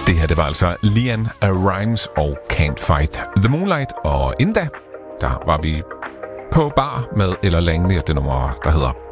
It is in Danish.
Det her, det var altså LeAnn Rimes og Can't Fight the Moonlight. Og inden da, der var vi på bar med Ella Langley og det nummer, der hedder